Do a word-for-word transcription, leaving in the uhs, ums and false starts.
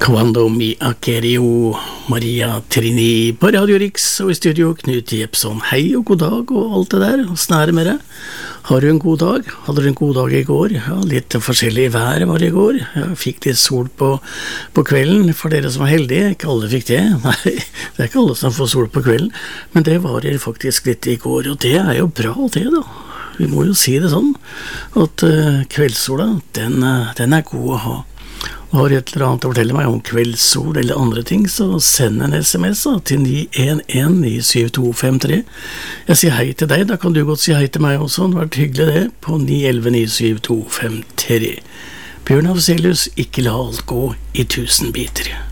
Quando mi accerio Maria Trini på Radio Rix og i studio Knut Jepsson. Hei og god dag og alt det der, snære med det. Har du en god dag? Hadde du en god dag i går? Ja, litt forskjellig vær var det i går. Jeg fikk litt sol på, på kvelden, for dere som var heldige. Ikke alle fikk det. Nei, det er ikke alle som får sol på kvelden, men det var det faktisk litt i går, og det er jo bra det da. Vi må jo si det sånn, at uh, kveldssola, den, uh, den er god å ha. Og har et eller annet å fortelle meg om kveldssol eller andre ting, så send en sms da, til ni en en ni syv to fem tre. Jeg sier hei til deg, da kan du godt si hei til meg også, det har vært hyggelig det, på ni en en ni syv to fem tre. Bjørn Afzelius, ikke la alt gå i tusen biter.